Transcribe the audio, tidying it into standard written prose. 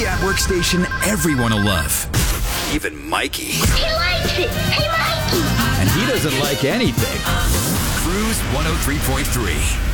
the at-work station everyone will love. Even Mikey. He likes it. Hey, Mikey. And he doesn't like anything. Cruise 103.3.